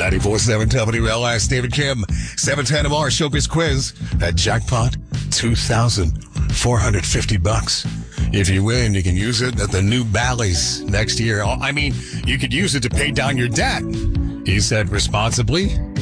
94.7 WLS, David Kim, 710 MR Showbiz Quiz at Jackpot $2,450. If you win, you can use it at the new Bally's next year. I mean, you could use it to pay down your debt. He said responsibly,